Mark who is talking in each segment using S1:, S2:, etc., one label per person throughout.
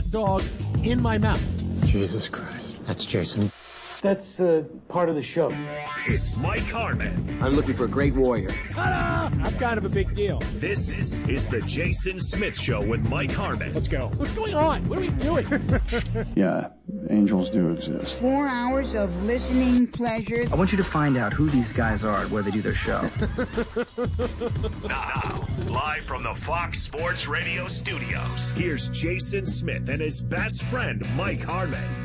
S1: hot dog in my mouth.
S2: Jesus Christ. That's Jason.
S3: That's part of the show.
S4: It's Mike Harmon.
S2: I'm looking for a great warrior.
S1: Ta-da! I'm kind of a big deal.
S4: This is the Jason Smith Show with Mike Harmon.
S1: Let's go. What's going on? What are we doing?
S5: Yeah, angels do exist.
S6: 4 hours of listening pleasure.
S7: I want you to find out who these guys are and where they do their show.
S4: Now, live from the Fox Sports Radio studios, here's Jason Smith and his best friend, Mike Harmon.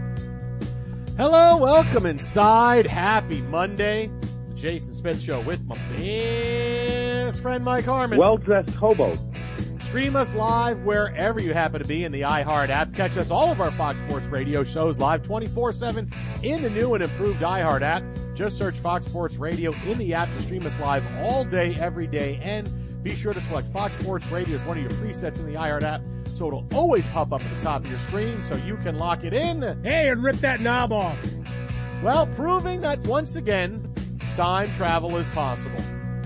S1: Hello, welcome inside. Happy Monday. The Jason Smith Show with my best friend, Mike Harmon.
S8: Well-dressed hobo.
S1: Stream us live wherever you happen to be in the iHeart app. Catch us all of our Fox Sports Radio shows live 24/7 in the new and improved iHeart app. Just search Fox Sports Radio in the app to stream us live all day, every day. And be sure to select Fox Sports Radio as one of your presets in the iHeart app, so it'll always pop up at the top of your screen so you can lock it in.
S9: Hey, and rip that knob off.
S1: Well, proving that once again, time travel is possible.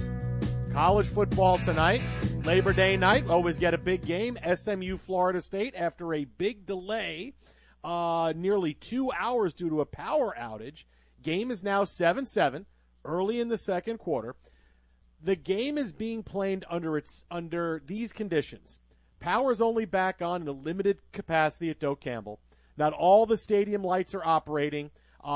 S1: College football tonight, Labor Day night, always get a big game. SMU, Florida State, after a big delay, nearly 2 hours due to a power outage. Game is now 7-7, early in the second quarter. The game is being played under these conditions. Power is only back on in a limited capacity at Doak Campbell. Not all the stadium lights are operating.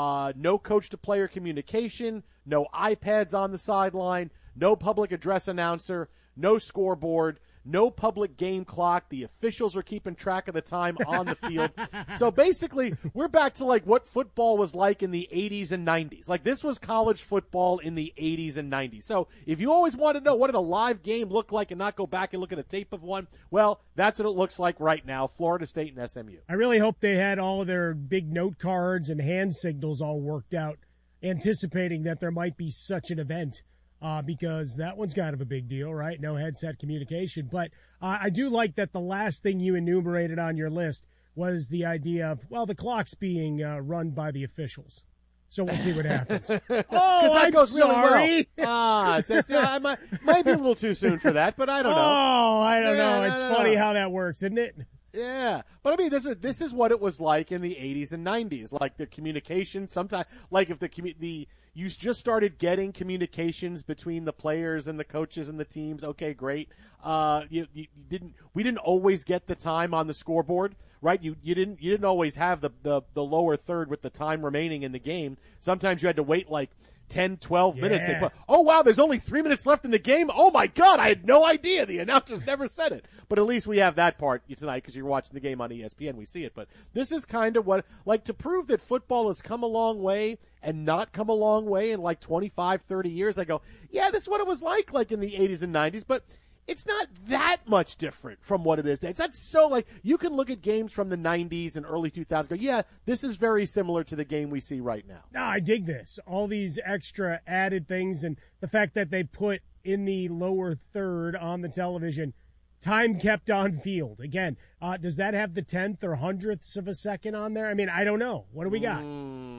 S1: No coach-to-player communication. No iPads on the sideline. No public address announcer. No scoreboard. No public game clock. The officials are keeping track of the time on the field. So basically, we're back to like what football was like in the 80s and 90s. Like this was college football in the 80s and 90s. So if you always want to know what did a live game look like and not go back and look at a tape of one, well, that's what it looks like right now, Florida State and SMU.
S9: I really hope they had all of their big note cards and hand signals all worked out, anticipating that there might be such an event. Because that one's kind of a big deal, right? No headset communication. But I do like that the last thing you enumerated on your list was the idea of, well, the clock's being run by the officials. So we'll see what happens. I'm
S1: goes
S9: sorry.
S1: Really well. It might be a little too soon for that, but I don't know.
S9: Oh, I don't know. It's funny how that works, isn't it?
S1: Yeah, but I mean, this is what it was like in the 80s and 90s. Like the communication, sometimes, like if you just started getting communications between the players and the coaches and the teams. Okay, great. We didn't always get the time on the scoreboard, right? You didn't always have the lower third with the time remaining in the game. Sometimes you had to wait like 10, 12 minutes. Oh, wow, there's only 3 minutes left in the game. Oh, my God, I had no idea. The announcers never said it. But at least we have that part tonight because you're watching the game on ESPN. We see it. But this is kind of what, like, to prove that football has come a long way and not come a long way in like 25, 30 years. I go, yeah, this is what it was like in the 80s and 90s. But it's not that much different from what it is today. It's not so like you can look at games from the 90s and early 2000s go, yeah, this is very similar to the game we see right now.
S9: No, I dig this. All these extra added things and the fact that they put in the lower third on the television, time kept on field. Again, does that have the 10th or 100ths of a second on there? I mean, I don't know. What do we got?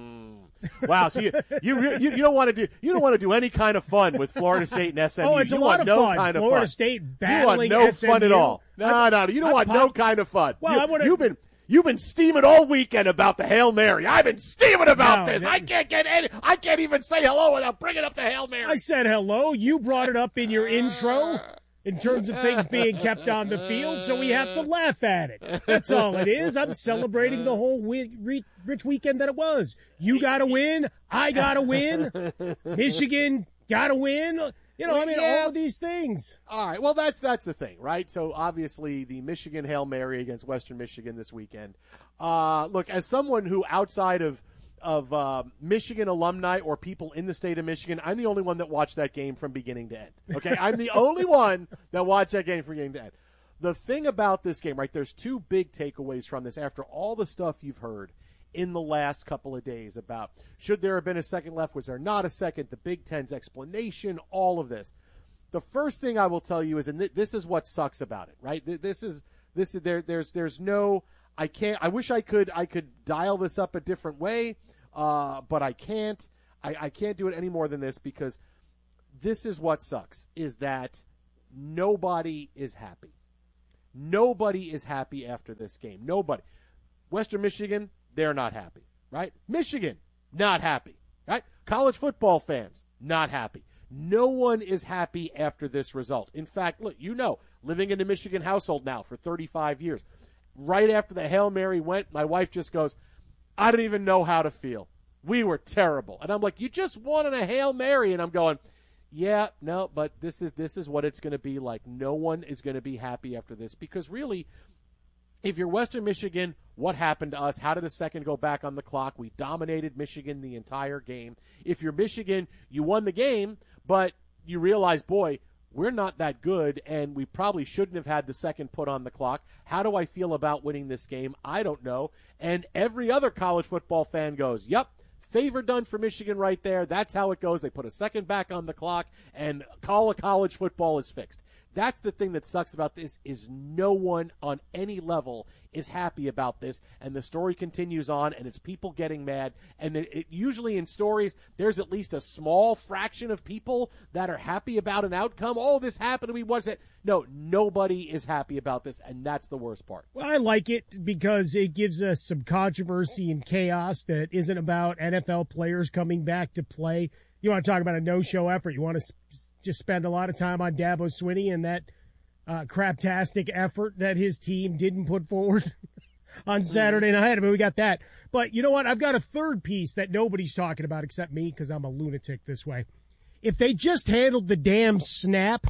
S1: Wow, so you don't want to do any kind of fun with Florida State and SMU.
S9: Oh, it's a lot of fun.
S1: Kind of
S9: Florida
S1: fun.
S9: State battling
S1: You want no
S9: SMU.
S1: fun at all. No, you don't want no kind of fun.
S9: Well,
S1: You've been steaming all weekend about the Hail Mary. I've been steaming about this. I can't even say hello without bringing up the Hail Mary.
S9: I said hello. You brought it up in your intro. In terms of things being kept on the field, so we have to laugh at it. That's all it is. I'm celebrating the whole rich weekend that it was. You got to win. I got to win. Michigan got to win. All of these things.
S1: All right. Well, that's the thing, right? So, obviously, the Michigan Hail Mary against Western Michigan this weekend. Look, as someone who outside of Michigan alumni or people in the state of Michigan, I'm the only one that watched that game from beginning to end. Okay, I'm the only one that watched that game from beginning to end. The thing about this game, right, there's two big takeaways from this after all the stuff you've heard in the last couple of days about should there have been a second left, was there not a second, the Big Ten's explanation, all of this. The first thing I will tell you is, and this is what sucks about it, right? There's no, I wish I could dial this up a different way. But I can't. I can't do it any more than this because this is what sucks, is that nobody is happy. Nobody is happy after this game. Nobody. Western Michigan, they're not happy, right? Michigan, not happy, right? College football fans, not happy. No one is happy after this result. In fact, look, living in a Michigan household now for 35 years, right after the Hail Mary went, my wife just goes, I don't even know how to feel. We were terrible. And I'm like, you just wanted a Hail Mary. And I'm going, yeah, no, but this is what it's going to be like. No one is going to be happy after this because really, if you're Western Michigan, what happened to us? How did a second go back on the clock? We dominated Michigan the entire game. If you're Michigan, you won the game, but you realize, boy, we're not that good, and we probably shouldn't have had the second put on the clock. How do I feel about winning this game? I don't know. And every other college football fan goes, yep, favor done for Michigan right there. That's how it goes. They put a second back on the clock, and college football is fixed. That's the thing that sucks about this is no one on any level is happy about this, and the story continues on, and it's people getting mad. And usually in stories, there's at least a small fraction of people that are happy about an outcome. Oh, this happened to me. What's it? No, nobody is happy about this, and that's the worst part.
S9: Well, I like it because it gives us some controversy and chaos that isn't about NFL players coming back to play. You want to talk about a no-show effort. You want to just spend a lot of time on Dabo Swinney and that craptastic effort that his team didn't put forward on Saturday night. I mean, we got that. But you know what? I've got a third piece that nobody's talking about except me because I'm a lunatic this way. If they just handled the damn snap,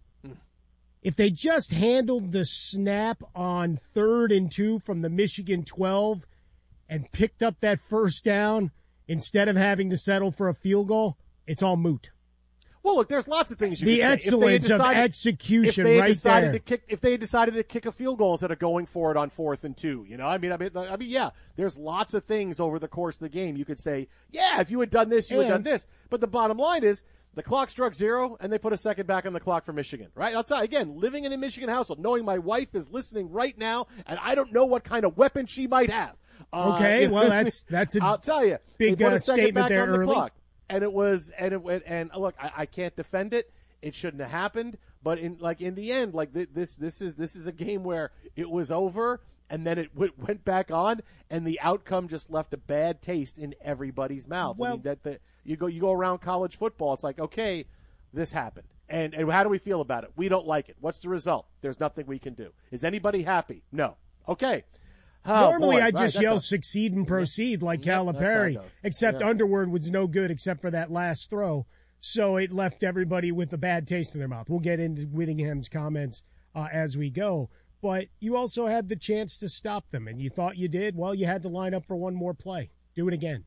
S9: if they just handled the snap on 3rd and 2 from the Michigan 12 and picked up that first down instead of having to settle for a field goal, it's all moot.
S1: Well, look, there's lots of things you
S9: the
S1: could say.
S9: The excellence of execution right there.
S1: If they had decided to kick a field goal instead of going for it on 4th and 2, I mean, yeah, there's lots of things over the course of the game. You could say, yeah, if you had done this, you would have done this. But the bottom line is the clock struck 0, and they put a second back on the clock for Michigan, right? I'll tell you, again, living in a Michigan household, knowing my wife is listening right now, and I don't know what kind of weapon she might have.
S9: Okay, well, that's a
S1: I'll tell you,
S9: big
S1: they put a second
S9: statement
S1: back
S9: there
S1: on the
S9: early.
S1: clock. And look, I can't defend it. It shouldn't have happened. But in the end, this is a game where it was over and then it went back on, and the outcome just left a bad taste in everybody's mouths.
S9: Well,
S1: I mean, you go around college football, it's like, okay, this happened, and how do we feel about it? We don't like it. What's the result? There's nothing we can do. Is anybody happy? No. Okay. Oh,
S9: normally
S1: boy,
S9: I just yell succeed and proceed like Calipari, except Underwood was no good except for that last throw. So it left everybody with a bad taste in their mouth. We'll get into Whittingham's comments as we go. But you also had the chance to stop them, and you thought you did. Well, you had to line up for one more play. Do it again.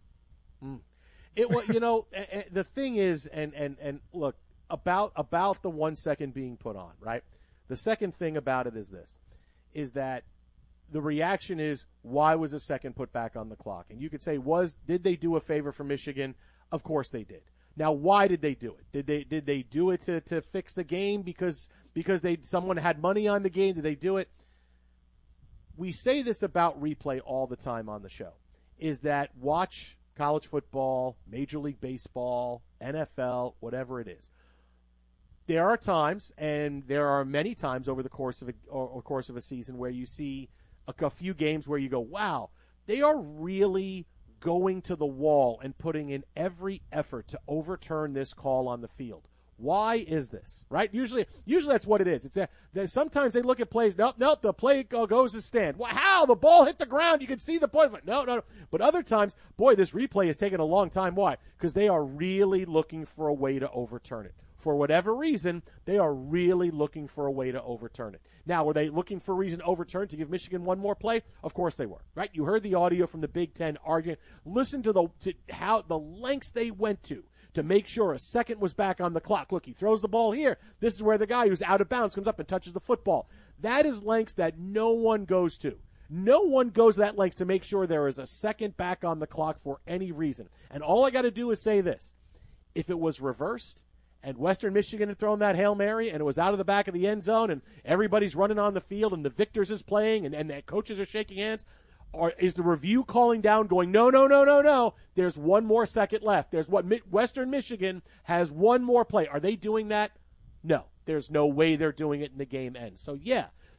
S1: The thing is, and look, about the 1 second being put on, right? The second thing about it is this, is that the reaction is, why was a second put back on the clock? And you could say, did they do a favor for Michigan? Of course they did. Now, why did they do it? Did they do it to fix the game because someone had money on the game? Did they do it? We say this about replay all the time on the show, is that watch college football, Major League Baseball, NFL, whatever it is. There are times, and there are many times over the course of a season, where you see a few games where you go, wow, they are really going to the wall and putting in every effort to overturn this call on the field. Why is this, right? Usually that's what it is. Sometimes they look at plays, nope, the play goes to stand. Well, how? The ball hit the ground. You can see the point. No. But other times, boy, this replay is taking a long time. Why? Because they are really looking for a way to overturn it. For whatever reason, they are really looking for a way to overturn it. Now, were they looking for a reason to overturn to give Michigan one more play? Of course they were, right? You heard the audio from the Big Ten arguing. Listen to how the lengths they went to make sure a second was back on the clock. Look, he throws the ball here. This is where the guy who's out of bounds comes up and touches the football. That is lengths that no one goes to. No one goes that lengths to make sure there is a second back on the clock for any reason. And all I got to do is say this. If it was reversed, and Western Michigan had thrown that Hail Mary, and it was out of the back of the end zone, and everybody's running on the field, and the victors is playing, and the coaches are shaking hands, or is the review calling down going, no, there's one more second left. There's Western Michigan has one more play. Are they doing that? No. There's no way they're doing it, and the game ends. So, yeah,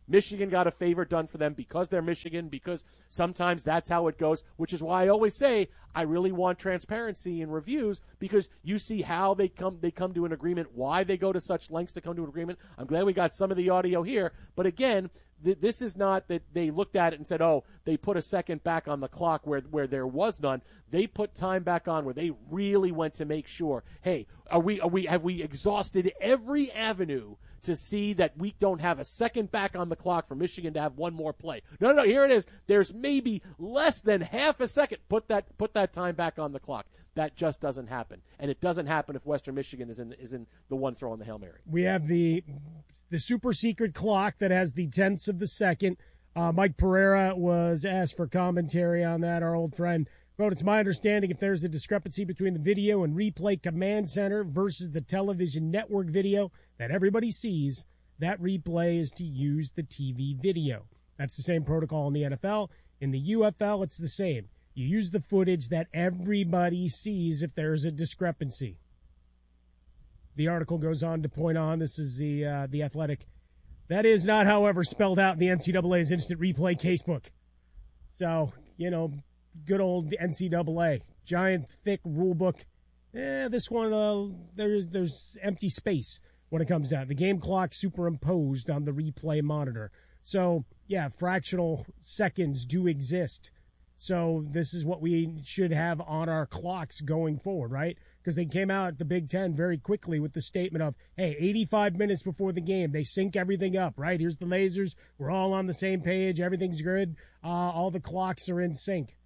S1: Michigan got a favor done for them because they're Michigan, because sometimes that's how it goes, which is why I always say I really want transparency in reviews, because you see how they come to an agreement, why they go to such lengths to come to an agreement. I'm glad we got some of the audio here, but again, this is not that they looked at it and said, oh, they put a second back on the clock where there was none. They put time back on where they really went to make sure, hey, have we exhausted every avenue to see that we don't have a second back on the clock for Michigan to have one more play. No, here it is. There's maybe less than half a second. Put that time back on the clock. That just doesn't happen, and it doesn't happen if Western Michigan is in the one throwing the Hail Mary.
S9: We have the super secret clock that has the tenths of the second. Mike Pereira was asked for commentary on that. Our old friend wrote, "It's my understanding if there's a discrepancy between the video and replay command center versus the television network video that everybody sees, that replay is to use the TV video. That's the same protocol in the NFL. In the UFL, it's the same. You use the footage that everybody sees if there's a discrepancy." The article goes on to point on, this is the Athletic, that is not, however, spelled out in the NCAA's instant replay casebook. So, good old NCAA, giant, thick rule book. This one, there's empty space when it comes down. The game clock superimposed on the replay monitor. So, yeah, fractional seconds do exist. So this is what we should have on our clocks going forward, right? Because they came out at the Big Ten very quickly with the statement of, hey, 85 minutes before the game, they sync everything up, right? Here's the lasers. We're all on the same page. Everything's good. All the clocks are in sync.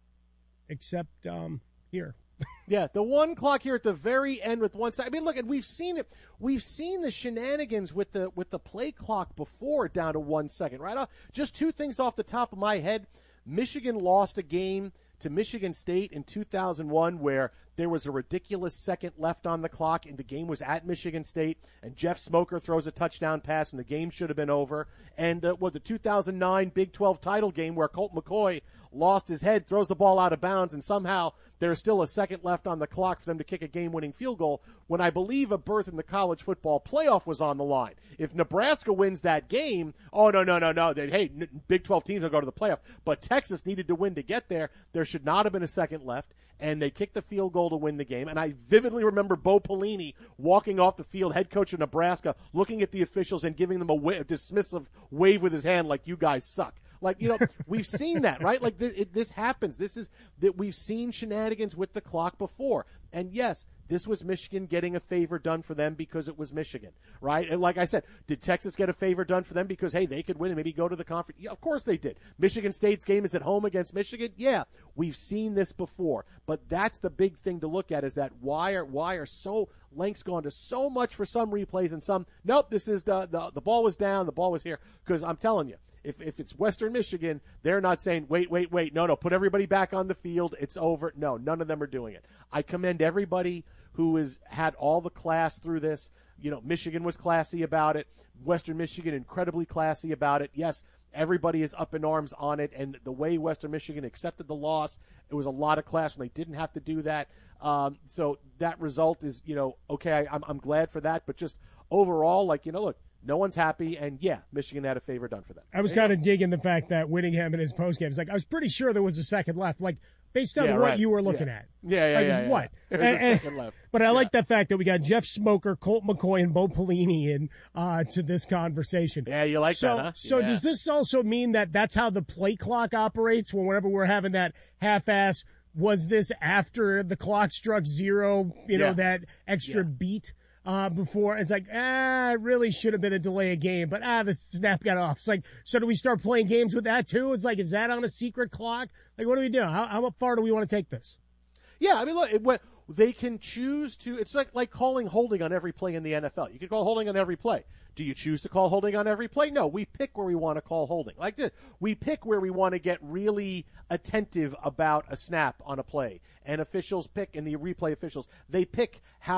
S9: Except here.
S1: Yeah, the one clock here at the very end with one side. I mean, look, and we've seen it. We've seen the shenanigans with the play clock before down to 1 second, right? Just two things off the top of my head. Michigan lost a game to Michigan State in 2001 where there was a ridiculous second left on the clock and the game was at Michigan State, and Jeff Smoker throws a touchdown pass and the game should have been over. And the 2009 Big 12 title game where Colt McCoy lost his head, throws the ball out of bounds, and somehow there's still a second left on the clock for them to kick a game-winning field goal when I believe a berth in the college football playoff was on the line. If Nebraska wins that game, oh, no. Hey, Big 12 teams will go to the playoff. But Texas needed to win to get there. There should not have been a second left, and they kicked the field goal to win the game. And I vividly remember Bo Pelini walking off the field, head coach of Nebraska, looking at the officials and giving them a dismissive wave with his hand like, you guys suck. Like, we've seen that, right? Like, this happens. This is that we've seen shenanigans with the clock before. And yes, this was Michigan getting a favor done for them because it was Michigan, right? And like I said, did Texas get a favor done for them because, hey, they could win and maybe go to the conference? Yeah, of course they did. Michigan State's game is at home against Michigan. Yeah, we've seen this before. But that's the big thing to look at, is that why are so lengths gone to so much for some replays and some, nope, this is the ball was down, the ball was here. Because I'm telling you, if it's Western Michigan, they're not saying, wait, no, put everybody back on the field, it's over. No, none of them are doing it. I commend everybody who has had all the class through this. Michigan was classy about it. Western Michigan, incredibly classy about it. Yes, everybody is up in arms on it, and the way Western Michigan accepted the loss, it was a lot of class when they didn't have to do that. So that result is, okay, I'm glad for that, but just overall, look, no one's happy, and yeah, Michigan had a favor done for them.
S9: I was kind of digging the fact that Whittingham in his postgame, I was pretty sure there was a second left, based on what you were looking at.
S1: Yeah.
S9: What?
S1: There's a second left.
S9: But I like the fact that we got Jeff Smoker, Colt McCoy, and Bo Pelini in to this conversation.
S1: Yeah, you like that, huh?
S9: So does this also mean that that's how the play clock operates whenever we're having that half-ass, was this after the clock struck zero, that extra beat? Before it's it really should have been a delay of game, but the snap got off. It's so do we start playing games with that too? It's is that on a secret clock? What do we do? How far do we want to take this?
S1: Yeah, I mean, look, they can choose to. It's like calling holding on every play in the NFL. You can call holding on every play. Do you choose to call holding on every play? No, we pick where we want to call holding. Like this, we pick where we want to get really attentive about a snap on a play. And officials pick, and the replay officials, they pick how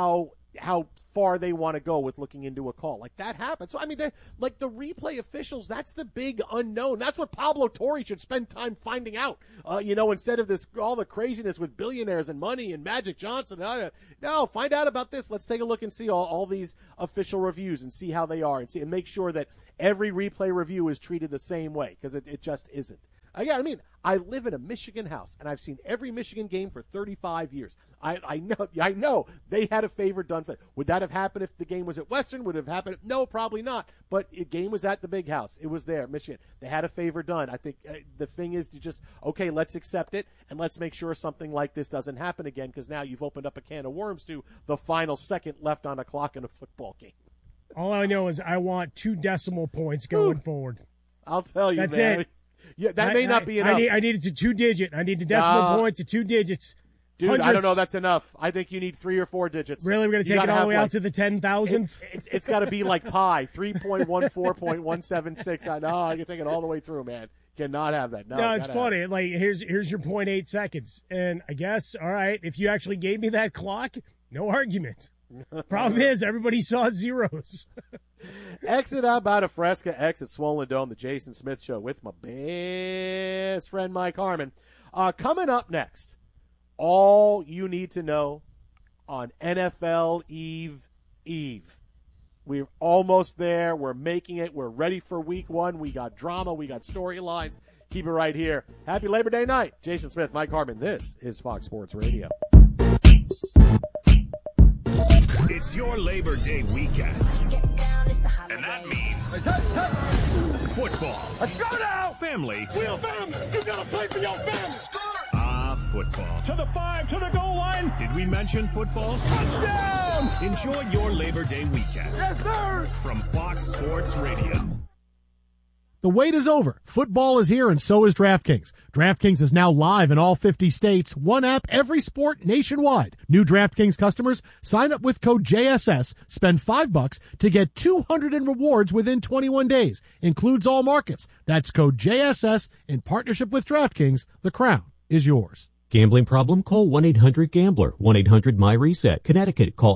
S1: how far they want to go with looking into a call. Like, that happens. So, I mean, the replay officials, that's the big unknown. That's what Pablo Torre should spend time finding out, instead of all the craziness with billionaires and money and Magic Johnson. No, find out about this. Let's take a look and see all these official reviews and see how they are and make sure that every replay review is treated the same way, because it just isn't. I live in a Michigan house, and I've seen every Michigan game for 35 years. I know they had a favor done for it. Would that have happened if the game was at Western? Would it have happened? No, probably not. But the game was at the big house. It was there, Michigan. They had a favor done. I think the thing is to just, okay, let's accept it, and let's make sure something like this doesn't happen again, because now you've opened up a can of worms to the final second left on a clock in a football game.
S9: All I know is I want 2 decimal points going forward.
S1: I'll tell you,
S9: That's
S1: man.
S9: it.
S1: Yeah, that may not be enough.
S9: I need it to 2 digit. I need the decimal point to 2 digits.
S1: Dude,
S9: Hundreds.
S1: I don't know that's enough. I think you need 3 or 4 digits.
S9: Really? We're going to take it all the way out to the 10,000th?
S1: It's got to be like pi, 3.14.176. No, I can take it all the way through, man. Cannot have that. No,
S9: it's funny. Like, here's your 0.8 seconds. And I guess, all right, if you actually gave me that clock, no argument. Problem is, everybody saw zeros.
S1: Exit out by Fresca, exit Swollen Dome, the Jason Smith Show with my best friend Mike Harmon. Coming up next, all you need to know on NFL Eve. We're almost there. We're making it. We're ready for week 1. We got drama. We got storylines. Keep it right here. Happy Labor Day night. Jason Smith, Mike Harmon. This is Fox Sports Radio.
S4: It's your Labor Day weekend. And that means football. Let's go now! Family.
S8: Real family. You gotta play for your family.
S4: Football.
S8: To the 5, to the goal line.
S4: Did we mention football?
S8: Touchdown!
S4: Enjoy your Labor Day weekend.
S8: Yes, sir!
S4: From Fox Sports Radio.
S1: The wait is over. Football is here, and so is DraftKings. DraftKings is now live in all 50 states. One app, every sport nationwide. New DraftKings customers sign up with code JSS, spend $5 to get $200 in rewards within 21 days. Includes all markets. That's code JSS in partnership with DraftKings. The crown is yours.
S10: Gambling problem? Call 1-800-GAMBLER. 1-800-MY-RESET. Connecticut, call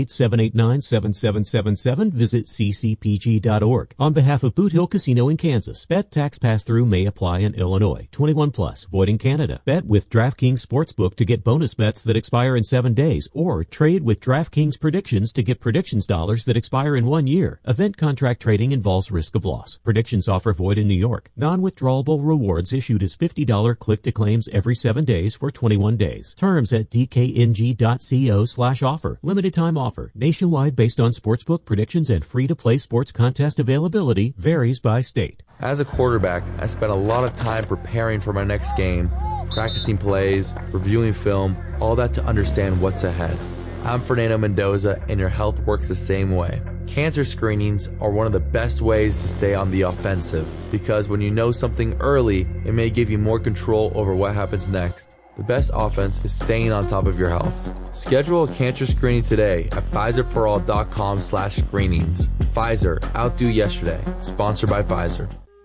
S10: 888-789-7777. Visit ccpg.org. On behalf of Boot Hill Casino in Kansas, bet tax pass-through may apply in Illinois. 21 plus, void in Canada. Bet with DraftKings Sportsbook to get bonus bets that expire in 7 days, or trade with DraftKings Predictions to get predictions dollars that expire in 1 year. Event contract trading involves risk of loss. Predictions offer void in New York. Non-withdrawable rewards issued as $50 click-to-claims every 7 days for 21 days. Terms at dkng.co/offer. Limited time offer. Nationwide based on sportsbook predictions and free-to-play sports contest availability. Varies by state.
S11: As a quarterback, I spent a lot of time preparing for my next game, practicing plays, reviewing film, all that to understand what's ahead. I'm Fernando Mendoza, and your health works the same way. Cancer screenings are one of the best ways to stay on the offensive, because when you know something early, it may give you more control over what happens next. The best offense is staying on top of your health. Schedule a cancer screening today at PfizerForAll.com/screenings. Pfizer, outdo yesterday. Sponsored by Pfizer.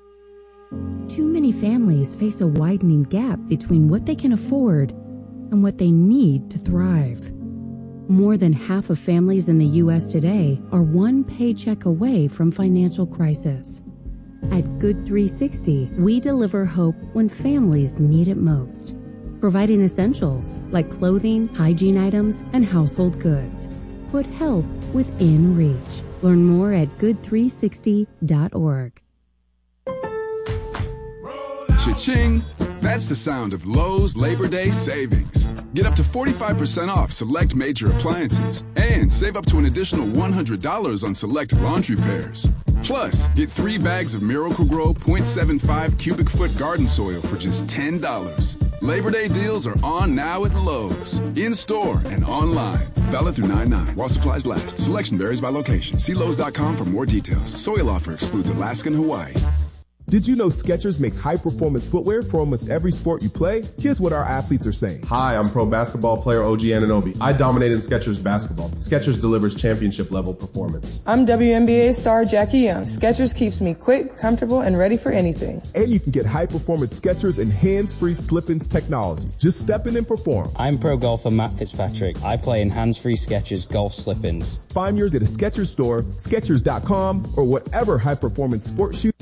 S12: Too many families face a widening gap between what they can afford and what they need to thrive. More than half of families in the U.S. today are one paycheck away from financial crisis. At Good 360, we deliver hope when families need it most, providing essentials like clothing, hygiene items, and household goods. Put help within reach. Learn more at good360.org.
S13: Cha-ching! That's the sound of Lowe's Labor Day savings. Get up to 45% off select major appliances and save up to an additional $100 on select laundry pairs. Plus, get 3 bags of Miracle-Gro 0.75 cubic foot garden soil for just $10. Labor Day deals are on now at Lowe's. In-store and online. Valid through 9/9 while supplies last. Selection varies by location. See Lowe's.com for more details. Soil offer excludes Alaska and Hawaii.
S14: Did you know Skechers makes high-performance footwear for almost every sport you play? Here's what our athletes are saying.
S15: Hi, I'm pro basketball player OG Anunoby. I dominate in Skechers basketball. Skechers delivers championship-level performance.
S16: I'm WNBA star Jackie Young. Skechers keeps me quick, comfortable, and ready for anything.
S14: And you can get high-performance Skechers and hands-free slip-ins technology. Just step in and perform.
S17: I'm pro golfer Matt Fitzpatrick. I play in hands-free Skechers golf slip-ins.
S14: Find yours at a Skechers store, Skechers.com, or whatever high-performance sports shoe.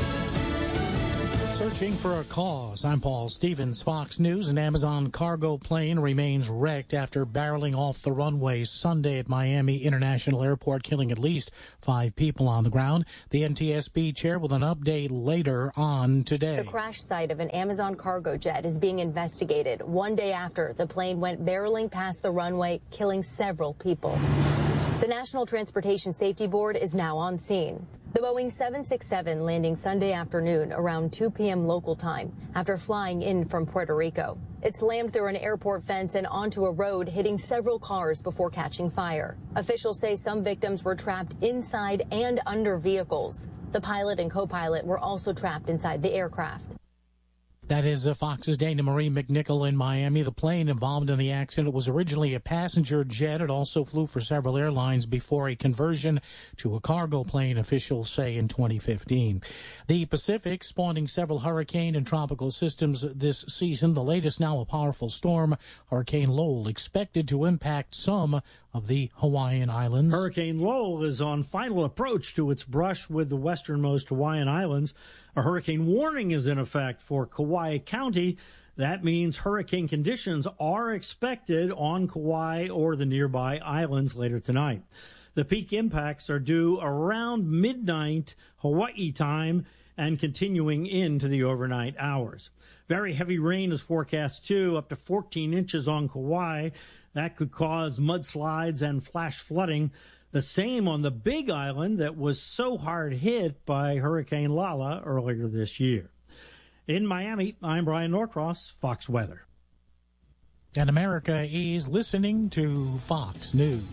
S18: Searching for a cause. I'm Paul Stevens, Fox News. An Amazon cargo plane remains wrecked after barreling off the runway Sunday at Miami International Airport, killing at least 5 people on the ground. The NTSB chair with an update later on today.
S19: The crash site of an Amazon cargo jet is being investigated 1 day after the plane went barreling past the runway, killing several people. The National Transportation Safety Board is now on scene. The Boeing 767 landing Sunday afternoon around 2 p.m. local time after flying in from Puerto Rico. It slammed through an airport fence and onto a road, hitting several cars before catching fire. Officials say some victims were trapped inside and under vehicles. The pilot and co-pilot were also trapped inside the aircraft.
S18: That is Fox's Dana Marie McNichol in Miami. The plane involved in the accident was originally a passenger jet. It also flew for several airlines before a conversion to a cargo plane, officials say, in 2015. The Pacific spawning several hurricane and tropical systems this season. The latest now a powerful storm, Hurricane Lowell, expected to impact some of the Hawaiian Islands.
S20: Hurricane Lowell is on final approach to its brush with the westernmost Hawaiian Islands. A hurricane warning is in effect for Kauai County. That means hurricane conditions are expected on Kauai or the nearby islands later tonight. The peak impacts are due around midnight Hawaii time and continuing into the overnight hours. Very heavy rain is forecast too, up to 14 inches on Kauai. That could cause mudslides and flash flooding. The same on the Big Island that was so hard hit by Hurricane Lala earlier this year. In Miami, I'm Brian Norcross, Fox Weather.
S18: And America is listening to Fox News.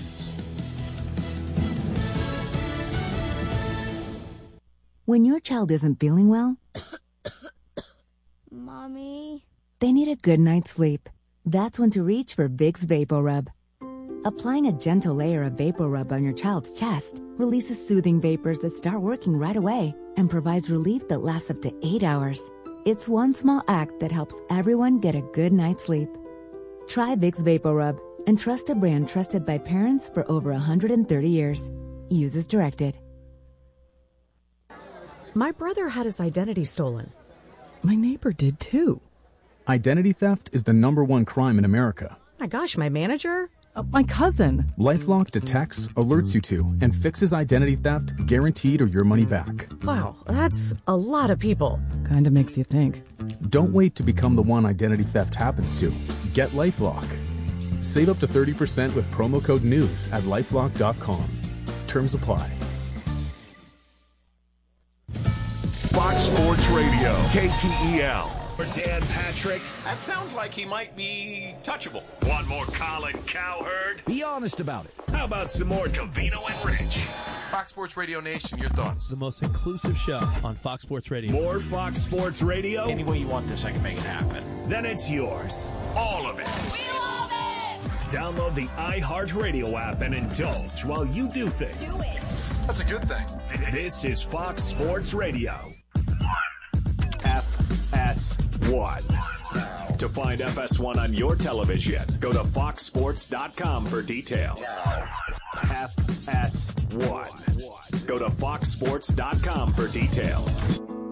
S21: When your child isn't feeling well,
S22: Mommy,
S21: they need a good night's sleep. That's when to reach for Vicks VapoRub. Applying a gentle layer of VapoRub on your child's chest releases soothing vapors that start working right away and provides relief that lasts up to 8 hours. It's one small act that helps everyone get a good night's sleep. Try Vicks VapoRub and trust a brand trusted by parents for over 130 years. Use as directed.
S23: My brother had his identity stolen.
S24: My neighbor did too. Identity theft is the #1 crime in America.
S23: My gosh, my manager?
S24: My cousin. LifeLock detects, alerts you to, and fixes identity theft, guaranteed or your money back.
S23: Wow, that's a lot of people.
S24: Kinda makes you think. Don't wait to become the one identity theft happens to. Get LifeLock. Save up to 30% with promo code NEWS at LifeLock.com. Terms apply.
S4: Fox Sports Radio, KTEL. For Dan Patrick.
S25: That sounds like he might be touchable.
S4: Want more Colin Cowherd?
S25: Be honest about it.
S4: How about some more Covino and Rich?
S26: Fox Sports Radio Nation, your thoughts?
S27: The most inclusive show on Fox Sports Radio.
S4: More Fox Sports Radio?
S25: Any way you want this, I can make it happen.
S4: Then it's yours. All of it.
S22: we love it!
S4: Download the iHeartRadio app and indulge while you do things.
S22: Do it!
S26: That's a good thing.
S4: This is Fox Sports Radio. FS1. To find FS1 on your television, go to foxsports.com for details. FS1. Go to foxsports.com for details.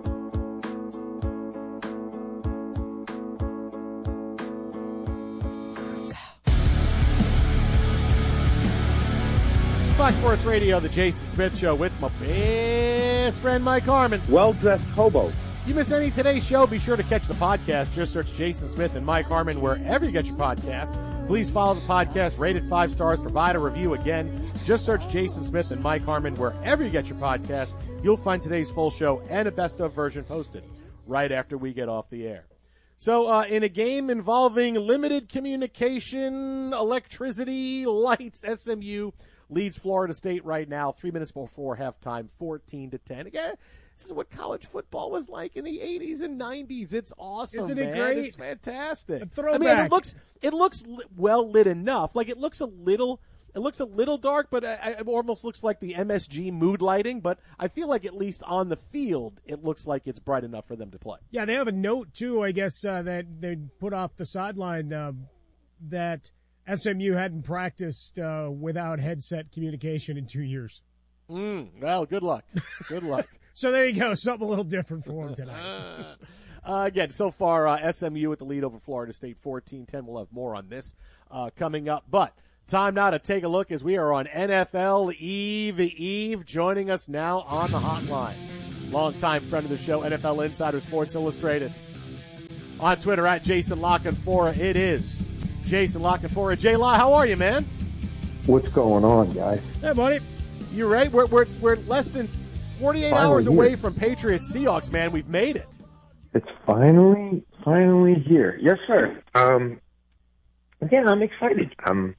S1: Fox Sports Radio, the Jason Smith Show with my best friend Mike Harmon.
S28: Well-dressed hobo.
S1: You miss any of today's show, be sure to catch the podcast. Just search Jason Smith and Mike Harmon wherever you get your podcast. Please follow the podcast, rate it 5 stars, provide a review. Again, just search Jason Smith and Mike Harmon wherever you get your podcast. You'll find today's full show and a best-of version posted right after we get off the air. So in a game involving limited communication, electricity, lights, SMU leads Florida State right now, 3 minutes before halftime, 14-10. Again, This is what college football was like in the 80s and 90s. It's awesome,
S2: Isn't it
S1: man.
S2: great?
S1: It's fantastic.
S2: A throwback.
S1: I mean, it looks well lit enough. Like, it looks a little dark, but it almost looks like the MSG mood lighting. But I feel like at least on the field, it looks like it's bright enough for them to play.
S2: Yeah, they have a note, too, I guess, that they put off the sideline that SMU hadn't practiced without headset communication in 2 years.
S1: Well, good luck. Good luck.
S2: So there you go. Something a little different for them tonight.
S1: Again, so far, SMU with the lead over Florida State 14-10. We'll have more on this coming up. But time now to take a look as we are on NFL Eve. Joining us now on the hotline, longtime friend of the show, NFL Insider, Sports Illustrated. On Twitter, at Jason Lockenfora. It is Jason Lockenfora. J-Law, how are you, man?
S3: What's going on, guys?
S2: Hey, buddy.
S1: You ready? We're less than 48 hours away from Patriots Seahawks, man. We've made it.
S3: It's finally here. Yes, sir. Again, I'm excited.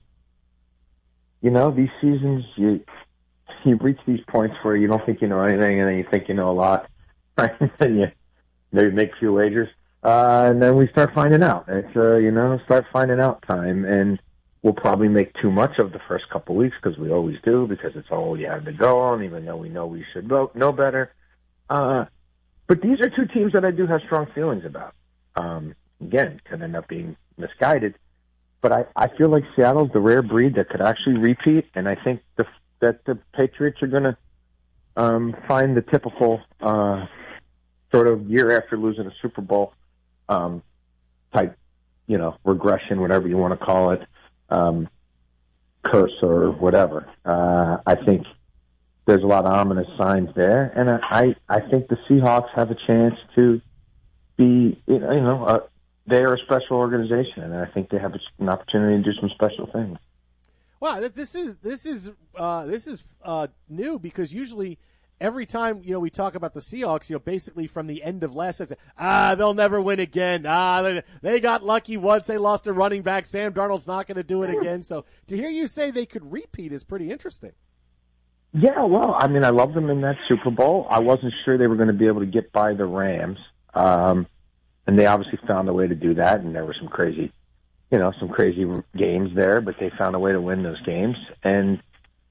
S3: These seasons, you reach these points where you don't think you know anything, and then you think you know a lot, right? And you maybe make a few wagers, and then we start finding out. It's start finding out time, and we'll probably make too much of the first couple of weeks, because we always do, because it's all you have to go on, even though we know we should know better. But these are two teams that I do have strong feelings about. Again, could end up being misguided, but I feel like Seattle's the rare breed that could actually repeat, and I think that the Patriots are going to find the typical sort of year after losing a Super Bowl type, regression, whatever you want to call it, curse or whatever. I think there's a lot of ominous signs there, and I think the Seahawks have a chance to be, they're a special organization, and I think they have an opportunity to do some special things.
S1: Wow, this is new, because usually every time we talk about the Seahawks, basically from the end of last season, they'll never win again. They got lucky once. They lost a running back. Sam Darnold's not going to do it again. So to hear you say they could repeat is pretty interesting.
S3: Yeah, well, I mean, I loved them in that Super Bowl. I wasn't sure they were going to be able to get by the Rams, and they obviously found a way to do that. And there were some crazy games there, but they found a way to win those games. And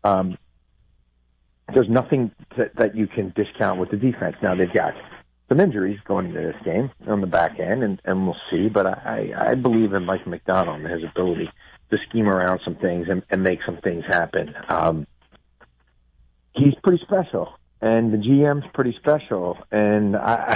S3: there's nothing that you can discount with the defense. Now, they've got some injuries going into this game on the back end, and we'll see. But I believe in Mike McDonald and his ability to scheme around some things and make some things happen. He's pretty special, and the GM's pretty special. And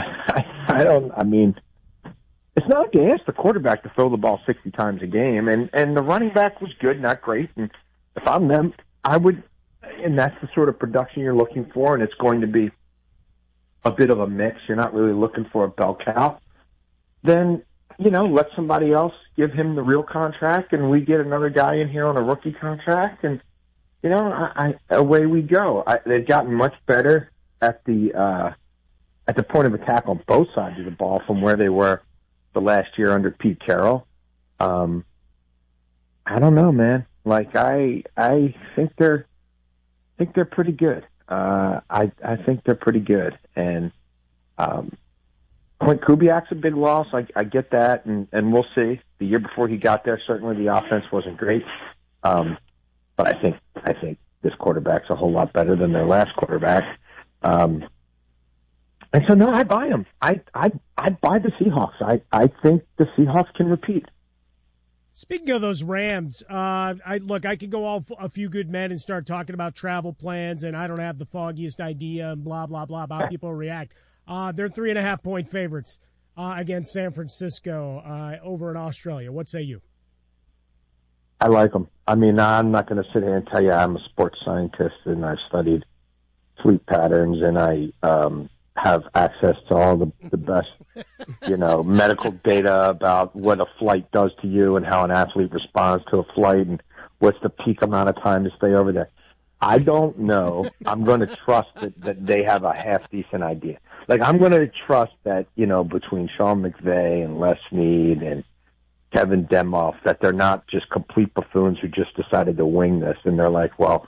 S3: it's not like they asked the quarterback to throw the ball 60 times a game, and the running back was good, not great. And if I'm them, I would, and that's the sort of production you're looking for, and it's going to be a bit of a mix. You're not really looking for a bell cow. Then, let somebody else give him the real contract, and we get another guy in here on a rookie contract, and away we go. They've gotten much better at the point of attack on both sides of the ball from where they were the last year under Pete Carroll. I don't know, man. Like I think they're pretty good. I think they're pretty good, and Clint Kubiak's a big loss. I get that, and we'll see. The year before he got there, certainly the offense wasn't great. But I think this quarterback's a whole lot better than their last quarterback. And so, no, I buy them. I buy the Seahawks. I think the Seahawks can repeat.
S2: Speaking of those Rams, I could go off a few good men and start talking about travel plans, and I don't have the foggiest idea and blah, blah, blah about how people react. They're 3.5-point favorites against San Francisco over in Australia. What say you?
S3: I like them. I mean, I'm not going to sit here and tell you I'm a sports scientist and I've studied sleep patterns and I have access to all the best, medical data about what a flight does to you and how an athlete responds to a flight and what's the peak amount of time to stay over there. I don't know. I'm going to trust that they have a half-decent idea. Like, I'm going to trust that, between Sean McVay and Les Snead and Kevin Demoff, that they're not just complete buffoons who just decided to wing this. And they're like, well,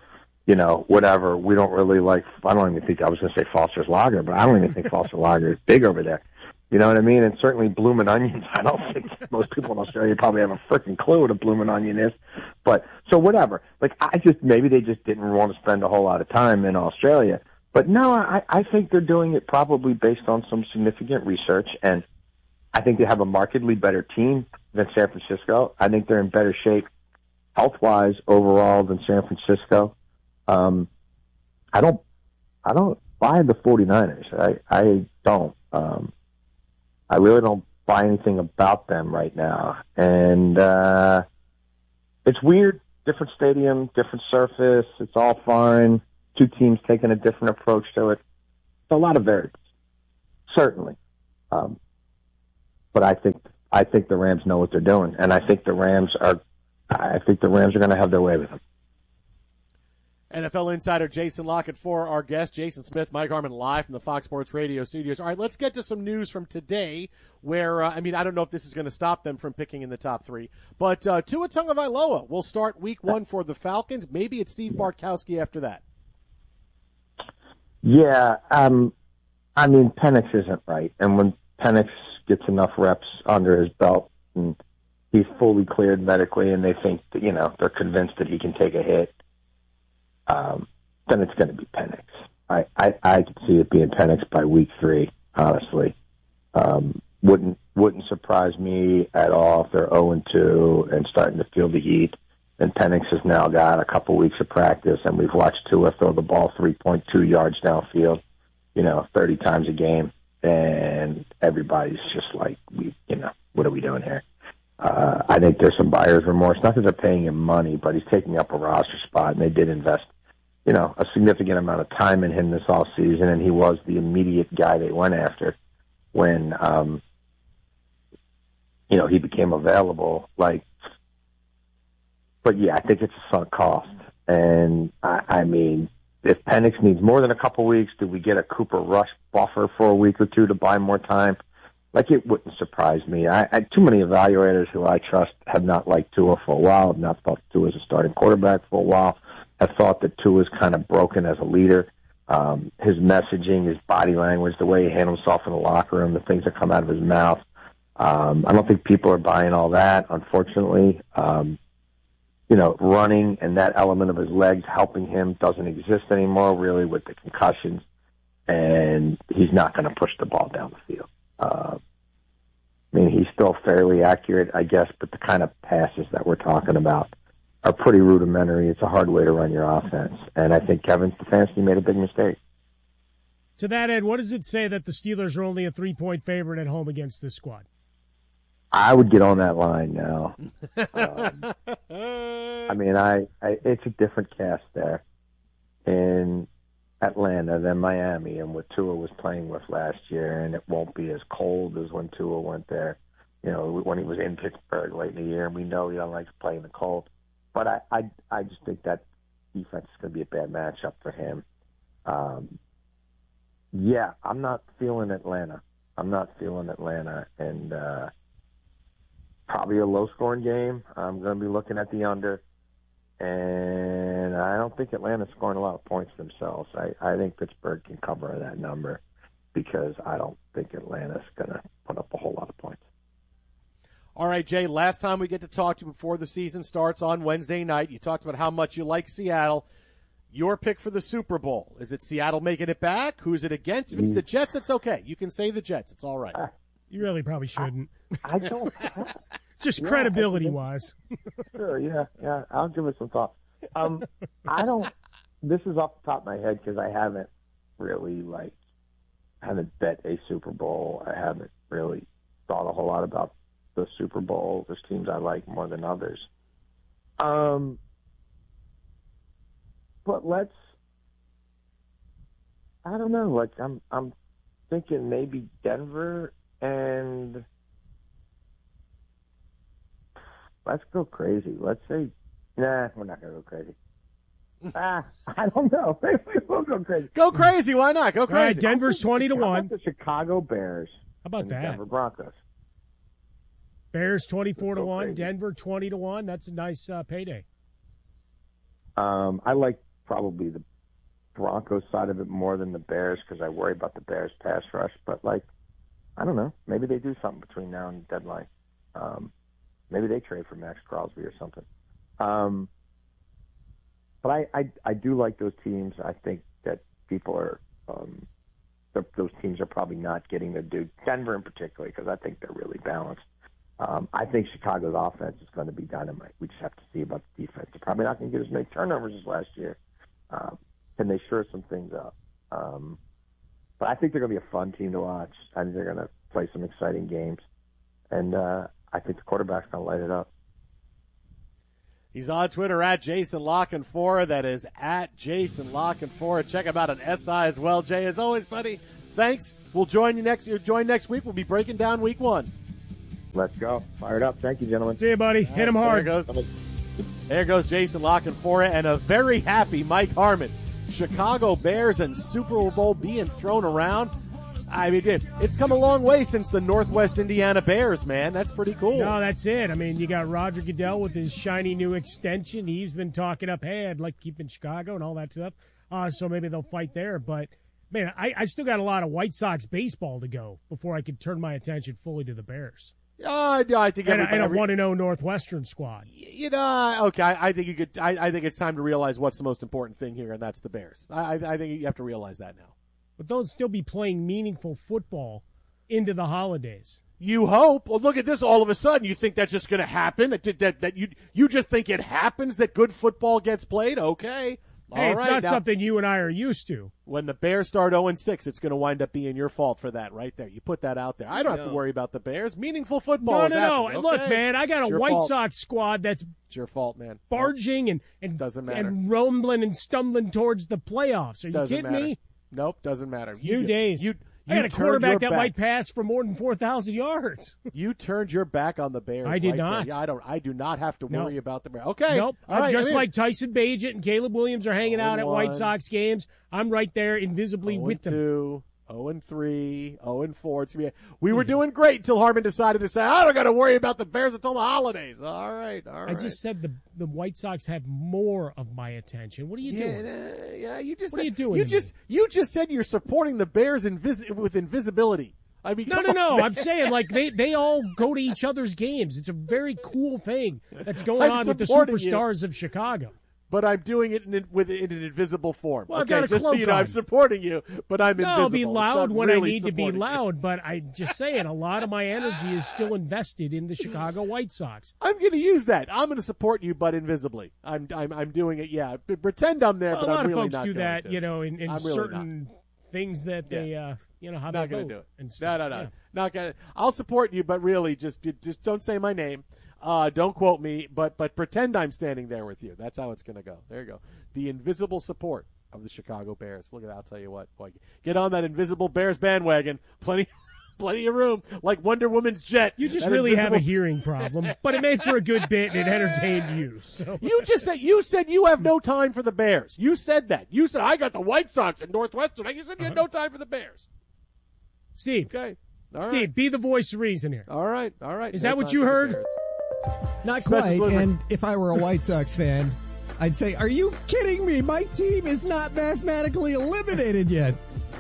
S3: whatever. We don't really like. I don't even think I was going to say Foster's Lager, but I don't even think Foster's Lager is big over there. You know what I mean? And certainly Bloomin' Onions. I don't think most people in Australia probably have a freaking clue what a Bloomin' Onion is. But so whatever. Like maybe they just didn't want to spend a whole lot of time in Australia. But no, I think they're doing it probably based on some significant research, and I think they have a markedly better team than San Francisco. I think they're in better shape health-wise overall than San Francisco. I don't buy the 49ers. I don't. I really don't buy anything about them right now. And it's weird. Different stadium, different surface. It's all fine. Two teams taking a different approach to it. It's a lot of variables, certainly. But I think the Rams know what they're doing, and I think the Rams are going to have their way with them.
S1: NFL insider Jason Lockett for our guest, Jason Smith, Mike Harmon, live from the Fox Sports Radio studios. All right, let's get to some news from today where, I don't know if this is going to stop them from picking in the top three, but Tua Tagovailoa will start week 1 for the Falcons. Maybe it's Steve Bartkowski after that.
S3: Yeah, Penix isn't right. And when Penix gets enough reps under his belt and he's fully cleared medically and they think that, they're convinced that he can take a hit, then it's going to be Penix. I could see it being Penix by week 3, honestly. Wouldn't surprise me at all if they're 0-2 and starting to feel the heat. And Penix has now got a couple weeks of practice, and we've watched Tua throw the ball 3.2 yards downfield, 30 times a game. And everybody's just like, what are we doing here? I think there's some buyer's remorse. Not that they're paying him money, but he's taking up a roster spot, and they did invest, a significant amount of time in him this offseason, and he was the immediate guy they went after when, he became available. But yeah, I think it's a sunk cost. And if Penix needs more than a couple weeks, do we get a Cooper Rush buffer for a week or two to buy more time? It wouldn't surprise me. Too many evaluators who I trust have not liked Tua for a while, have not thought Tua as a starting quarterback for a while, have thought that Tua is kind of broken as a leader. His messaging, his body language, the way he handles himself in the locker room, the things that come out of his mouth. I don't think people are buying all that, unfortunately. Running and that element of his legs helping him doesn't exist anymore, really, with the concussions, and he's not going to push the ball down the field. He's still fairly accurate, I guess, but the kind of passes that we're talking about are pretty rudimentary. It's a hard way to run your offense, and I think Kevin Stefanski made a big mistake.
S2: To that end, what does it say that the Steelers are only a 3-point favorite at home against this squad?
S3: I would get on that line now. It's a different cast there in Atlanta than Miami and what Tua was playing with last year, and it won't be as cold as when Tua went there, when he was in Pittsburgh late in the year, and we know he doesn't like to play in the cold. But I just think that defense is going to be a bad matchup for him. I'm not feeling Atlanta. And probably a low-scoring game. I'm going to be looking at the under. And I don't think Atlanta's scoring a lot of points themselves. I think Pittsburgh can cover that number because I don't think Atlanta's going to put up a whole lot of points.
S1: All right, Jay, last time we get to talk to you before the season starts on Wednesday night, you talked about how much you like Seattle. Your pick for the Super Bowl, is it Seattle making it back? Who's it against? If it's the Jets, it's okay. You can say the Jets. It's all right.
S2: You really probably shouldn't.
S3: I don't.
S2: Just credibility-wise.
S3: Sure, yeah. I'll give it some thought. I don't. This is off the top of my head because I haven't really haven't bet a Super Bowl. I haven't really thought a whole lot about the Super Bowl. There's teams I like more than others. But I don't know. I'm thinking maybe Denver and. Let's go crazy. Let's say, we're not going to go crazy. I don't know. Maybe we'll go crazy.
S1: Go crazy. Why not? Go crazy.
S2: All right, Denver's 20-1.
S3: The Chicago Bears.
S2: How about that?
S3: Denver Broncos.
S2: Bears 24-1. Denver 20-1. That's a nice payday.
S3: I like probably the Broncos side of it more than the Bears because I worry about the Bears pass rush. But, I don't know. Maybe they do something between now and the deadline. Maybe they trade for Max Crosby or something. But I do like those teams. I think that people are those teams are probably not getting their due. Denver in particular, because I think they're really balanced. I think Chicago's offense is going to be dynamite. We just have to see about the defense. They're probably not going to get as many turnovers as last year. Can they shore some things up? But I think they're going to be a fun team to watch. I think they're going to play some exciting games. And I think the quarterback's going to light it up.
S1: He's on Twitter at Jason Lockenfora. That is at Jason Lockenfora. Check him out on SI as well. Jay, as always, buddy, thanks. We'll join you next week. We'll be breaking down week 1.
S3: Let's go. Fired up. Thank you, gentlemen.
S2: See you, buddy. Hit him hard.
S1: There goes Jason Lockenfora and a very happy Mike Harmon. Chicago Bears and Super Bowl being thrown around. I mean, it's come a long way since the Northwest Indiana Bears, man. That's pretty cool.
S2: No, that's it. I mean, you got Roger Goodell with his shiny new extension. He's been talking up, hey, I'd like to keep in Chicago and all that stuff. So maybe they'll fight there. But, man, I still got a lot of White Sox baseball to go before I could turn my attention fully to the Bears.
S1: I think
S2: and a 1-0 Northwestern squad.
S1: Okay. I think you could. I think it's time to realize what's the most important thing here, and that's the Bears. I think you have to realize that now.
S2: But they'll still be playing meaningful football into the holidays.
S1: You hope. Well, look at this. All of a sudden, you think that's just going to happen? That you just think it happens that good football gets played? Okay.
S2: Hey, it's not something you and I are used to.
S1: When the Bears start 0-6, it's going to wind up being your fault for that right there. You put that out there. I don't have to worry about the Bears. Meaningful football is happening.
S2: No. Okay. Look, man, I got a White Sox squad that's
S1: it's your fault, man.
S2: Barging and
S1: doesn't matter.
S2: And rumbling and stumbling towards the playoffs. Are you kidding me?
S1: Nope, doesn't matter.
S2: New days. I got a quarterback that might pass for more than 4,000 yards.
S1: You turned your back on the Bears.
S2: I did not.
S1: Yeah, I do not have to worry about the Bears. Okay.
S2: Nope. Like Tyson Bagent and Caleb Williams are hanging out at White Sox games. I'm right there invisibly with them.
S1: 0-3, 0-4. We were doing great until Harmon decided to say, I don't got to worry about the Bears until the holidays. All right.
S2: I just said the White Sox have more of my attention. What are you doing?
S1: What
S2: are you doing?
S1: You just said you're supporting the Bears with invisibility. I mean,
S2: no. I'm saying they all go to each other's games. It's a very cool thing that's going on with the superstars of Chicago.
S1: But I'm doing it in an invisible form.
S2: Well, I've got a
S1: just
S2: cloak
S1: so you know,
S2: on.
S1: I'm supporting you, but I'm invisible.
S2: I'll be loud when
S1: really
S2: I need to be loud, but I'm just saying a lot of my energy is still invested in the Chicago White Sox.
S1: I'm going to use that. I'm going to support you, but invisibly. I'm doing it, yeah. Pretend I'm there, but I'm really not going to.
S2: A lot of folks do that, in certain things that they, how
S1: not
S2: they
S1: going to
S2: vote.
S1: do it. No. Not going to. I'll support you, but really, just don't say my name. Don't quote me, but pretend I'm standing there with you. That's how it's going to go. There you go. The invisible support of the Chicago Bears. Look at that. I'll tell you what. Boy, get on that invisible Bears bandwagon. Plenty of room. Like Wonder Woman's jet.
S2: You just really have a hearing problem, but it made for a good bit and it entertained you. So.
S1: You said you have no time for the Bears. You said that. You said, I got the White Sox and Northwestern. You said you had no time for the Bears.
S2: Steve.
S1: Okay. All
S2: Steve,
S1: right.
S2: Be the voice of reason here.
S1: All right.
S2: Is that what you heard?
S5: Not quite, and if I were a White Sox fan, I'd say, are you kidding me? My team is not mathematically eliminated yet.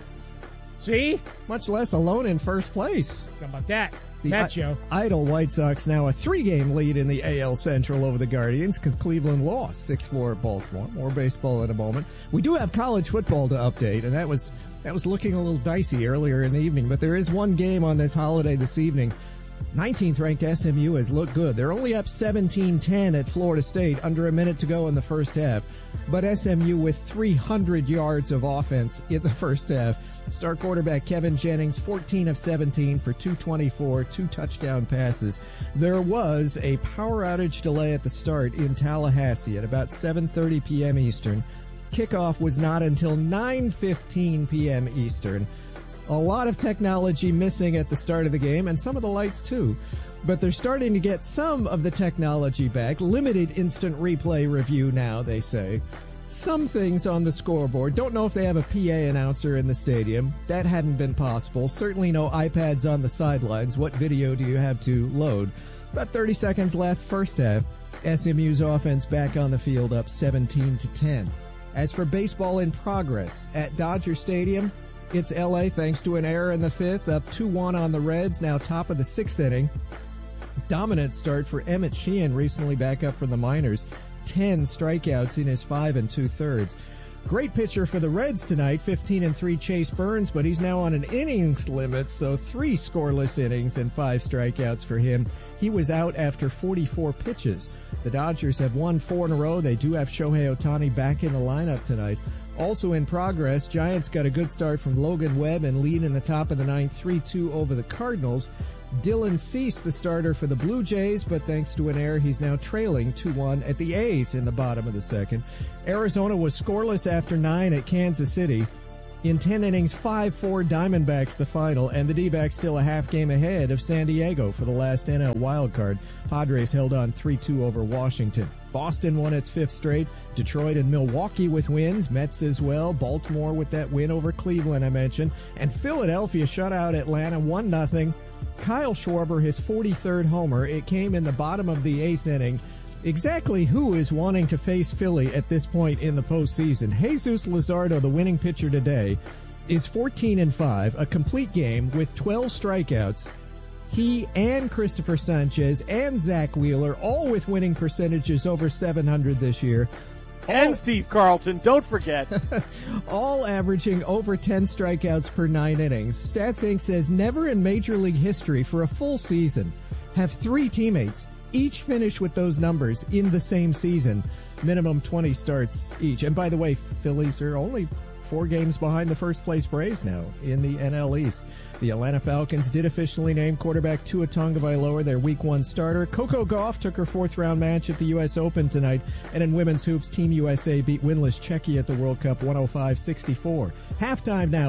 S2: See?
S5: Much less alone in first place.
S2: How about that?
S5: The idle White Sox now a 3-game lead in the AL Central over the Guardians because Cleveland lost 6-4 at Baltimore. More baseball in a moment. We do have college football to update, and that was looking a little dicey earlier in the evening, but there is one game on this holiday this evening. 19th ranked SMU has looked good. They're only up 17-10 at Florida State, under a minute to go in the first half. But SMU with 300 yards of offense in the first half. Star quarterback Kevin Jennings, 14 of 17 for 224, 2 touchdown passes. There was a power outage delay at the start in Tallahassee at about 7:30 p.m. Eastern. Kickoff was not until 9:15 p.m. Eastern. A lot of technology missing at the start of the game, and some of the lights too. But they're starting to get some of the technology back. Limited instant replay review now, they say. Some things on the scoreboard. Don't know if they have a PA announcer in the stadium. That hadn't been possible. Certainly no iPads on the sidelines. What video do you have to load? About 30 seconds left, first half. SMU's offense back on the field up 17-10. As for baseball in progress, at Dodger Stadium, it's L.A. thanks to an error in the fifth, up 2-1 on the Reds, now top of the sixth inning. Dominant start for Emmett Sheehan, recently back up from the minors. 10 strikeouts in his 5 2/3. Great pitcher for the Reds tonight, 15-3 Chase Burns, but he's now on an innings limit, so 3 scoreless innings and 5 strikeouts for him. He was out after 44 pitches. The Dodgers have won 4 in a row. They do have Shohei Ohtani back in the lineup tonight. Also in progress, Giants got a good start from Logan Webb and lead in the top of the ninth, 3-2 over the Cardinals. Dylan Cease, the starter for the Blue Jays, but thanks to an error, he's now trailing 2-1 at the A's in the bottom of the second. Arizona was scoreless after 9 at Kansas City. In 10 innings, 5-4 Diamondbacks the final, and the D-backs still a half game ahead of San Diego for the last NL wildcard. Padres held on 3-2 over Washington. Boston won its 5th straight. Detroit and Milwaukee with wins. Mets as well. Baltimore with that win over Cleveland I mentioned. And Philadelphia shut out Atlanta 1-0. Kyle Schwarber, his 43rd homer. It came in the bottom of the 8th inning. Exactly who is wanting to face Philly at this point in the postseason? Jesus Luzardo, the winning pitcher today, is 14-5, a complete game with 12 strikeouts. He and Christopher Sanchez and Zach Wheeler, all with winning percentages over 700 this year.
S1: And Steve Carlton, don't forget.
S5: All averaging over 10 strikeouts per 9 innings. Stats Inc. says never in Major League history for a full season have 3 teammates each finish with those numbers in the same season. Minimum 20 starts each. And by the way, Phillies are only 4 games behind the first-place Braves now in the NL East. The Atlanta Falcons did officially name quarterback Tua Tagovailoa their Week 1 starter. Coco Gauff took her 4th-round match at the U.S. Open tonight. And in women's hoops, Team USA beat winless Czechia at the World Cup 105-64. Halftime now.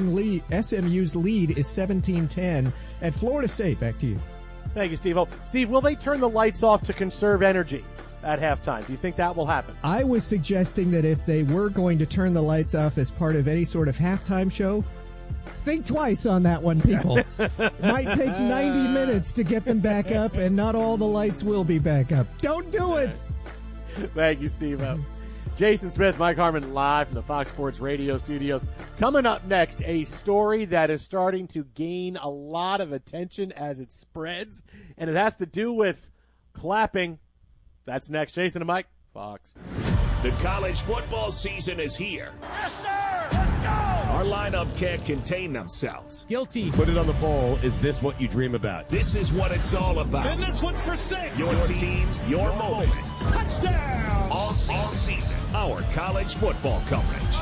S5: SMU's lead is 17-10 at Florida State. Back to you.
S1: Thank you, Steve. Steve, will they turn the lights off to conserve energy at halftime? Do you think that will happen?
S5: I was suggesting that if they were going to turn the lights off as part of any sort of halftime show, think twice on that one, people. It might take 90 minutes to get them back up, and not all the lights will be back up. Don't do it!
S1: Thank you, Steve. Jason Smith, Mike Harmon, live from the Fox Sports Radio studios. Coming up next, a story that is starting to gain a lot of attention as it spreads, and it has to do with clapping. That's next. Jason and Mike, Fox.
S4: The college football season is here. Yes, sir! Let's go! Our lineup can't contain themselves.
S27: Guilty.
S6: Put it on the poll. Is this what you dream about?
S4: This is what it's all about.
S25: And this one's for 6.
S4: Your teams, your moments.
S25: Touchdown!
S4: All season. Our college football coverage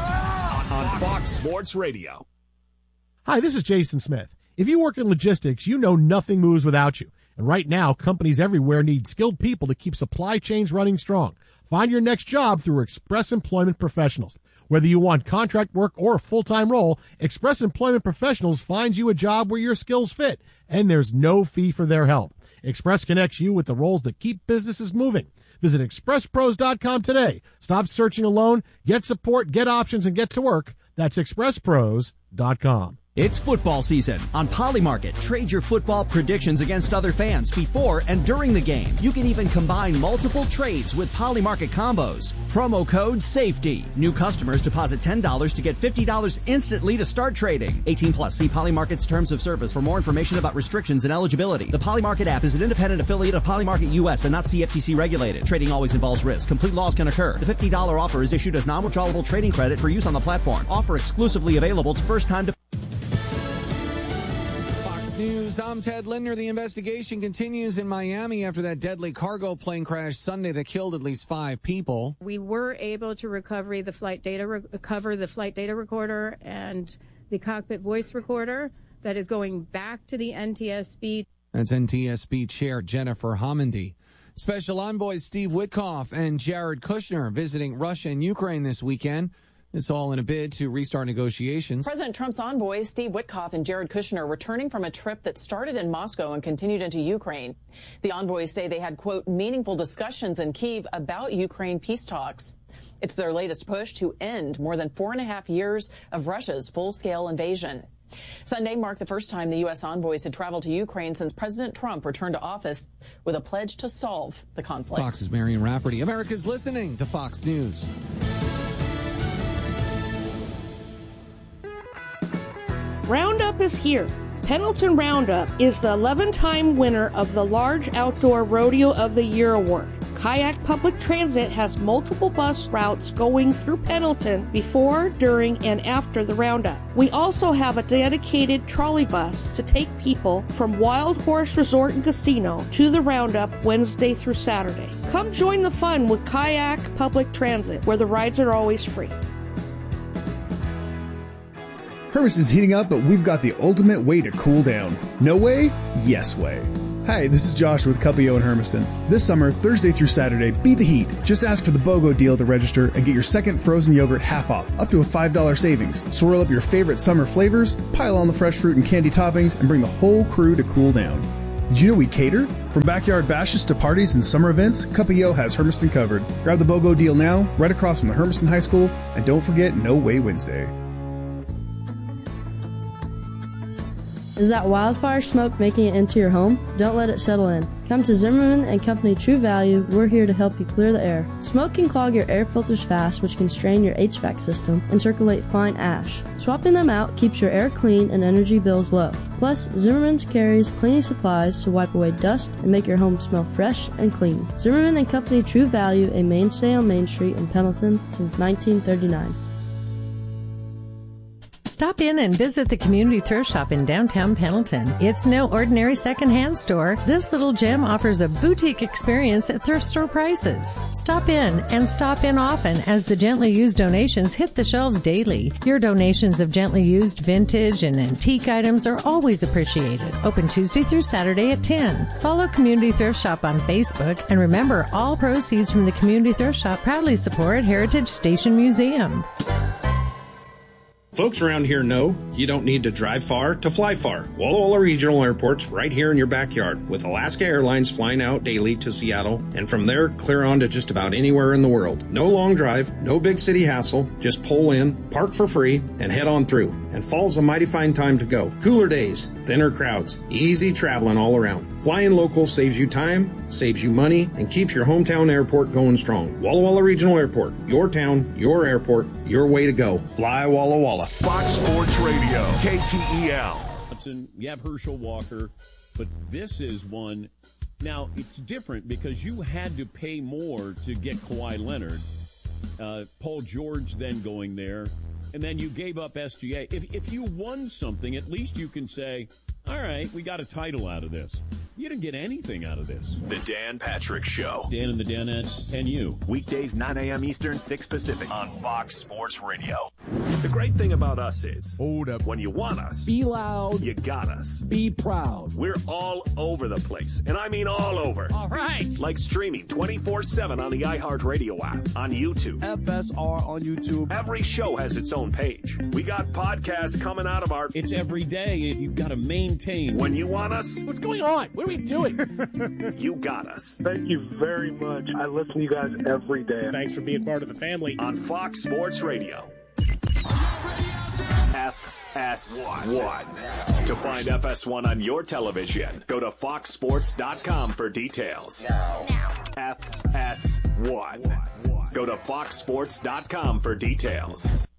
S4: on Fox Sports Radio.
S1: Hi, this is Jason Smith. If you work in logistics, you know nothing moves without you. And right now, companies everywhere need skilled people to keep supply chains running strong. Find your next job through Express Employment Professionals. Whether you want contract work or a full-time role, Express Employment Professionals finds you a job where your skills fit, and there's no fee for their help. Express connects you with the roles that keep businesses moving. Visit expresspros.com today. Stop searching alone. Get support, get options, and get to work. That's expresspros.com.
S7: It's football season. On Polymarket, trade your football predictions against other fans before and during the game. You can even combine multiple trades with Polymarket combos. Promo code SAFETY. New customers deposit $10 to get $50 instantly to start trading. 18 plus. See Polymarket's terms of service for more information about restrictions and eligibility. The Polymarket app is an independent affiliate of Polymarket US and not CFTC regulated. Trading always involves risk. Complete loss can occur. The $50 offer is issued as non-withdrawable trading credit for use on the platform. Offer exclusively available to first-time
S8: News. I'm Ted Linder. The investigation continues in Miami after that deadly cargo plane crash Sunday that killed at least 5 people.
S9: We were able to recover the flight data recorder and the cockpit voice recorder that is going back to the NTSB.
S8: That's NTSB Chair Jennifer Homendy. Special envoys Steve Witkoff and Jared Kushner visiting Russia and Ukraine this weekend. It's all in a bid to restart negotiations.
S10: President Trump's envoys, Steve Witkoff and Jared Kushner, returning from a trip that started in Moscow and continued into Ukraine. The envoys say they had, quote, meaningful discussions in Kyiv about Ukraine peace talks. It's their latest push to end more than 4.5 years of Russia's full-scale invasion. Sunday marked the first time the U.S. envoys had traveled to Ukraine since President Trump returned to office with a pledge to solve the conflict.
S8: Fox's Marion Rafferty. America's listening to Fox News.
S11: Roundup is here. Pendleton Roundup is the 11-time winner of the Large Outdoor Rodeo of the Year award. Kayak Public Transit has multiple bus routes going through Pendleton before, during, and after the Roundup. We also have a dedicated trolley bus to take people from Wild Horse Resort and Casino to the Roundup Wednesday through Saturday. Come join the fun with Kayak Public Transit, where the rides are always free.
S12: Hermiston's heating up, but we've got the ultimate way to cool down. No way? Yes way. Hi, this is Josh with Cuppio in Hermiston. This summer, Thursday through Saturday, beat the heat. Just ask for the BOGO deal to register and get your second frozen yogurt half off, up to a $5 savings. Swirl up your favorite summer flavors, pile on the fresh fruit and candy toppings, and bring the whole crew to cool down. Did you know we cater? From backyard bashes to parties and summer events, Cuppio has Hermiston covered. Grab the BOGO deal now, right across from the Hermiston High School, and don't forget No Way Wednesday.
S13: Is that wildfire smoke making it into your home? Don't let it settle in. Come to Zimmerman and Company True Value. We're here to help you clear the air. Smoke can clog your air filters fast, which can strain your HVAC system and circulate fine ash. Swapping them out keeps your air clean and energy bills low. Plus, Zimmerman's carries cleaning supplies to wipe away dust and make your home smell fresh and clean. Zimmerman and Company True Value, a mainstay on Main Street in Pendleton since 1939.
S14: Stop in and visit the Community Thrift Shop in downtown Pendleton. It's no ordinary secondhand store. This little gem offers a boutique experience at thrift store prices. Stop in and stop in often as the gently used donations hit the shelves daily. Your donations of gently used vintage and antique items are always appreciated. Open Tuesday through Saturday at 10. Follow Community Thrift Shop on Facebook, and remember, all proceeds from the Community Thrift Shop proudly support Heritage Station Museum.
S15: Folks around here know you don't need to drive far to fly far. Walla Walla Regional Airport's right here in your backyard, with Alaska Airlines flying out daily to Seattle, and from there clear on to just about anywhere in the world. No long drive, no big city hassle, just pull in, park for free, and head on through. And fall's a mighty fine time to go. Cooler days, thinner crowds, easy traveling all around. Flying local saves you time, saves you money, and keeps your hometown airport going strong. Walla Walla Regional Airport, your town, your airport, your way to go. Fly Walla Walla.
S4: Fox Sports Radio, KTEL.
S6: You have Herschel Walker, but this is one. Now, it's different because you had to pay more to get Kawhi Leonard. Paul George then going there, and then you gave up SGA. If you won something, at least you can say, all right, we got a title out of this. You didn't get anything out of this.
S4: The Dan Patrick Show.
S6: Dan and the Danettes and you.
S4: Weekdays, 9 a.m. Eastern, 6 Pacific. On Fox Sports Radio. The great thing about us is, hold up, when you want us, be loud, you got us. Be proud. We're all over the place, and I mean all over.
S16: All right.
S4: Like streaming 24/7 on the iHeartRadio app, on YouTube.
S16: FSR on YouTube.
S4: Every show has its own page. We got podcasts coming out of our...
S6: It's every day. You've got to maintain.
S4: When you want us...
S1: What's going on? What are we doing?
S4: You got us.
S17: Thank you very much. I listen to you guys every day.
S1: Thanks for being part of the family.
S4: On Fox Sports Radio. FS1. To find FS1 on your television, go to foxsports.com for details. FS1. Go to foxsports.com for details.